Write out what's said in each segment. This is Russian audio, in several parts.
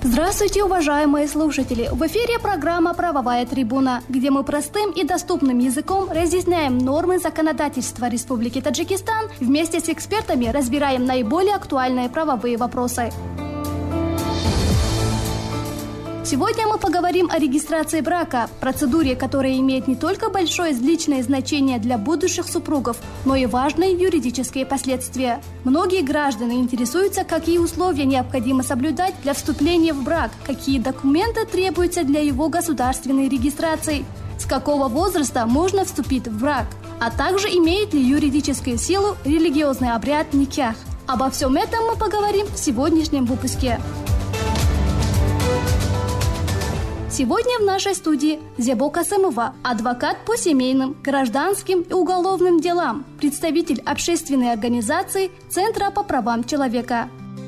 Здравствуйте, уважаемые слушатели! В эфире программа «Правовая трибуна», где мы простым и доступным языком разъясняем нормы законодательства Республики Таджикистан, вместе с экспертами разбираем наиболее актуальные правовые вопросы. Сегодня мы поговорим о регистрации брака, процедуре, которая имеет не только большое личное значение для будущих супругов, но и важные юридические последствия. Многие граждане интересуются, какие условия необходимо соблюдать для вступления в брак, какие документы требуются для его государственной регистрации, с какого возраста можно вступить в брак, а также имеет ли юридическую силу религиозный обряд никях. Обо всем этом мы поговорим в сегодняшнем выпуске. Сегодня в нашей студии Зебо Касымова, адвокат по семейным, гражданским и уголовным делам, представитель общественной организации Центра по правам человека.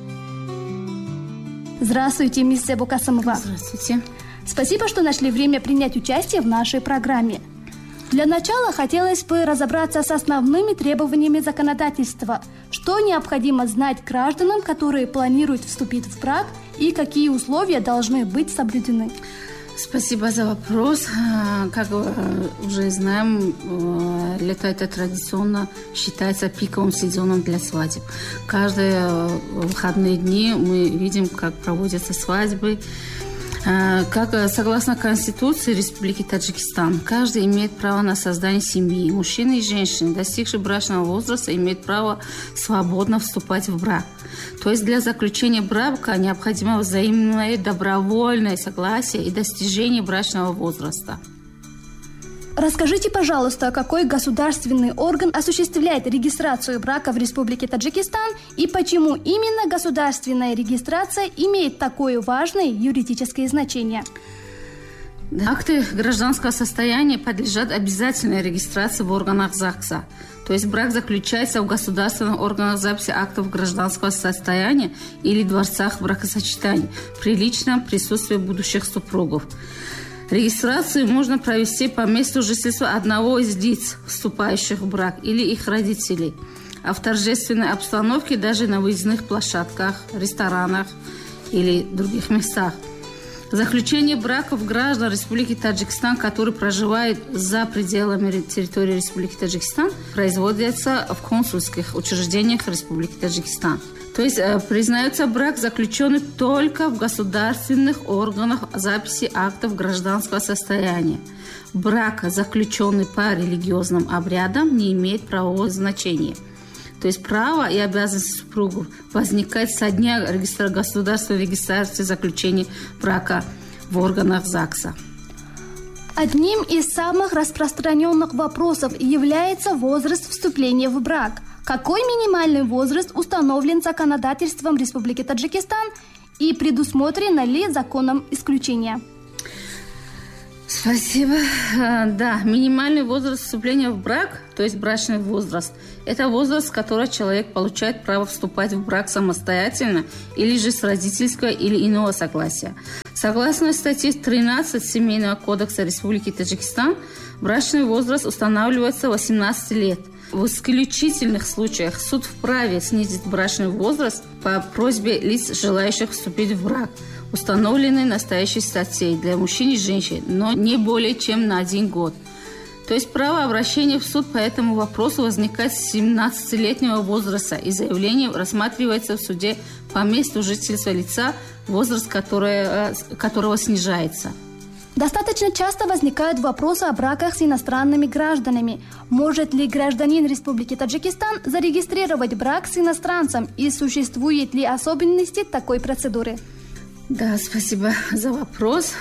Здравствуйте, мисс Зебо Касымова. Здравствуйте. Спасибо, что нашли время принять участие в нашей программе. Для начала хотелось бы разобраться с основными требованиями законодательства. Что необходимо знать гражданам, которые планируют вступить в брак, и какие условия должны быть соблюдены? Спасибо за вопрос. Как уже знаем, лето это традиционно считается пиковым сезоном для свадеб. Каждые выходные дни мы видим, как проводятся свадьбы. Как согласно Конституции Республики Таджикистан, каждый имеет право на создание семьи. Мужчины и женщины, достигшие брачного возраста, имеют право свободно вступать в брак. То есть для заключения брака необходимо взаимное добровольное согласие и достижение брачного возраста. Расскажите, пожалуйста, какой государственный орган осуществляет регистрацию брака в Республике Таджикистан и почему именно государственная регистрация имеет такое важное юридическое значение? Акты гражданского состояния подлежат обязательной регистрации в органах ЗАГСа. То есть брак заключается в государственных органах записи актов гражданского состояния или дворцах бракосочетания при личном присутствии будущих супругов. Регистрацию можно провести по месту жительства одного из лиц, вступающих в брак, или их родителей. А в торжественной обстановке даже на выездных площадках, ресторанах или других местах. Заключение браков граждан Республики Таджикистан, которые проживают за пределами территории Республики Таджикистан, производится в консульских учреждениях Республики Таджикистан. То есть признается брак, заключенный только в государственных органах записи актов гражданского состояния. Брак, заключенный по религиозным обрядам, не имеет правового значения. То есть право и обязанности супругов возникает со дня государственной регистрации заключения брака в органах ЗАГСа. Одним из самых распространенных вопросов является возраст вступления в брак. Какой минимальный возраст установлен законодательством Республики Таджикистан и предусмотрено ли законом исключения? Спасибо. Да, минимальный возраст вступления в брак, то есть брачный возраст, это возраст, с которого человек получает право вступать в брак самостоятельно или же с родительского или иного согласия. Согласно статье 13 Семейного кодекса Республики Таджикистан, брачный возраст устанавливается 18 лет. В исключительных случаях суд вправе снизить брачный возраст по просьбе лиц, желающих вступить в брак, установленный настоящей статьей для мужчин и женщин, но не более чем на 1 год. То есть право обращения в суд по этому вопросу возникает с 17-летнего возраста, и заявление рассматривается в суде по месту жительства лица, возраст которого снижается. Достаточно часто возникают вопросы о браках с иностранными гражданами. Может ли гражданин Республики Таджикистан зарегистрировать брак с иностранцем и существуют ли особенности такой процедуры? Да, спасибо за вопрос.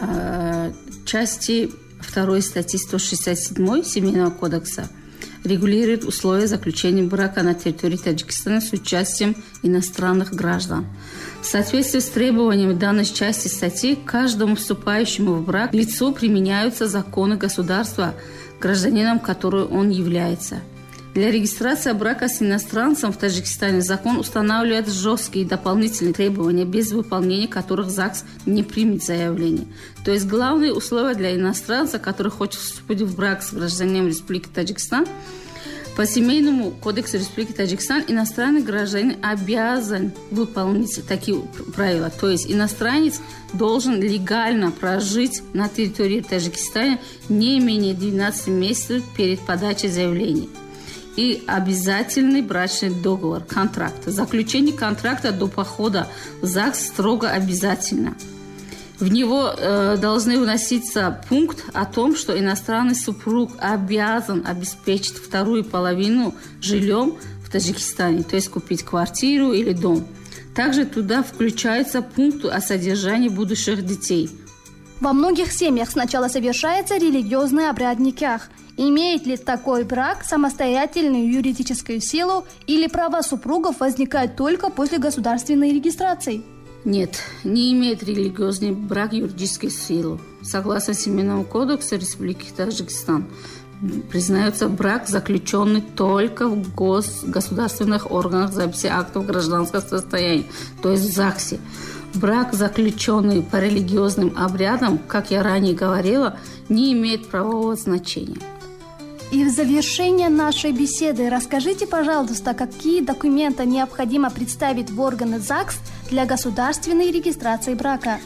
Части 2 статьи 167 Семейного кодекса регулирует условия заключения брака на территории Таджикистана с участием иностранных граждан. В соответствии с требованиями данной части статьи, каждому вступающему в брак лицу применяются законы государства, гражданином которого он является. Для регистрации брака с иностранцем в Таджикистане закон устанавливает жесткие дополнительные требования, без выполнения которых ЗАГС не примет заявление. То есть главные условия для иностранца, который хочет вступить в брак с гражданином Республики Таджикистан, По Семейному кодексу Республики Таджикистан иностранный гражданин обязан выполнить такие правила. То есть иностранец должен легально прожить на территории Таджикистана не менее 12 месяцев перед подачей заявления. И обязательный брачный договор, контракт. Заключение контракта до похода в ЗАГС строго обязательно. В него должны вноситься пункт о том, что иностранный супруг обязан обеспечить вторую половину жильем в Таджикистане, то есть купить квартиру или дом. Также туда включается пункт о содержании будущих детей. Во многих семьях сначала совершается религиозный обряд никах. Имеет ли такой брак самостоятельную юридическую силу или права супругов возникают только после государственной регистрации? Нет, не имеет религиозный брак юридическую силу. Согласно Семейному кодексу Республики Таджикистан, признается брак, заключенный только в государственных органах записи актов гражданского состояния, то есть в ЗАГСе. Брак, заключенный по религиозным обрядам, как я ранее говорила, не имеет правового значения. И в завершение нашей беседы расскажите, пожалуйста, какие документы необходимо представить в органы ЗАГС для государственной регистрации брака?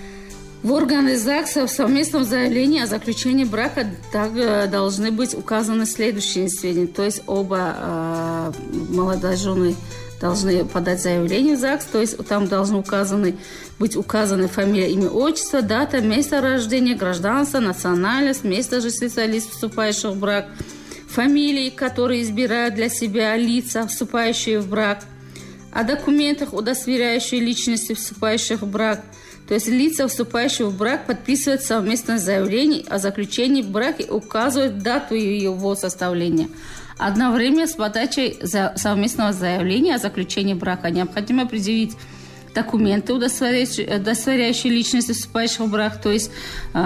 В органы ЗАГСа в совместном заявлении о заключении брака должны быть указаны следующие сведения. То есть оба молодожены должны подать заявление в ЗАГС, то есть там должны быть указаны фамилия, имя, отчество, дата, место рождения, гражданство, национальность, место жительства лиц, вступающих в брак, фамилии, которые избирают для себя лица, вступающие в брак, о документах, удостоверяющих личности вступающих в брак. То есть лица, вступающие в брак, подписывают совместное заявление о заключении брака и указывают дату его составления. Одновременно с подачей совместного заявления о заключении брака необходимо предъявить документы, удостоверяющие личность вступающих в брак, то есть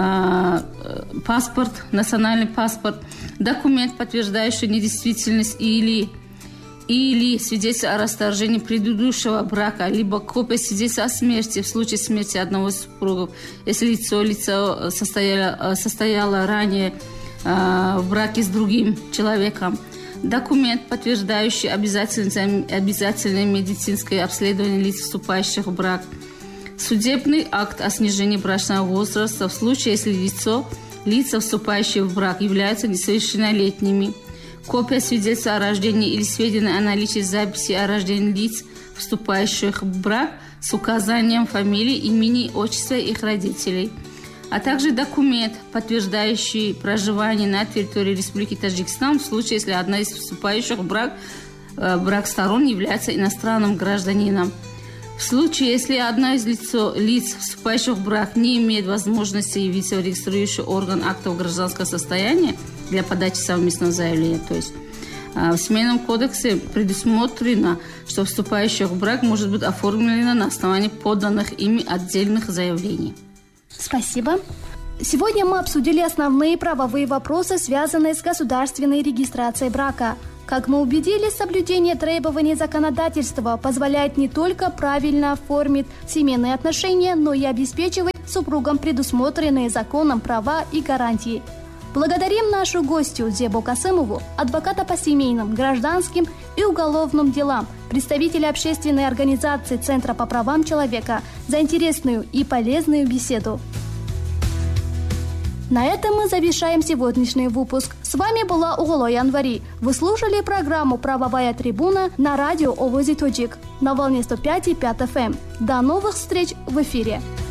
паспорт, национальный паспорт, документ, подтверждающий недействительность или свидетельство о расторжении предыдущего брака, либо копия свидетельства о смерти в случае смерти одного из супругов, если лицо состояло ранее в браке с другим человеком. Документ, подтверждающий обязательное медицинское обследование лиц, вступающих в брак. Судебный акт о снижении брачного возраста в случае, если лица, вступающие в брак, являются несовершеннолетними. Копия свидетельства о рождении или сведения о наличии записи о рождении лиц, вступающих в брак, с указанием фамилии, имени, отчества их родителей. А также документ, подтверждающий проживание на территории Республики Таджикистан в случае, если одна из вступающих в брак сторон является иностранным гражданином. В случае, если одна из лиц, вступающих в брак, не имеет возможности явиться в регистрирующий орган актов гражданского состояния для подачи совместного заявления, то есть в Семейном кодексе предусмотрено, что вступающих в брак может быть оформлено на основании поданных ими отдельных заявлений. Спасибо. Сегодня мы обсудили основные правовые вопросы, связанные с государственной регистрацией брака. Как мы убедились, соблюдение требований законодательства позволяет не только правильно оформить семейные отношения, но и обеспечивать супругам предусмотренные законом права и гарантии. Благодарим нашу гостью Зебу Касымову, адвоката по семейным, гражданским и уголовным делам, представителя общественной организации Центра по правам человека, за интересную и полезную беседу. На этом мы завершаем сегодняшний выпуск. С вами была Уголой Анвари. Вы слушали программу «Правовая трибуна» на радио Овози Тоджик на волне 105,5 FM. До новых встреч в эфире!